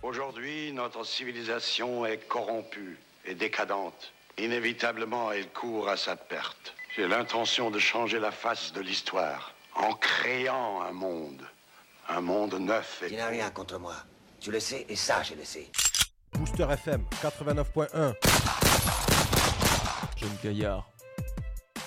Aujourd'hui, notre civilisation est corrompue et décadente. Inévitablement, elle court à sa perte. J'ai l'intention de changer la face de l'histoire en créant un monde neuf et... Tu n'as rien contre moi. Tu le sais, et ça, je le sais. Booster FM 89.1. Jeune Gaillard.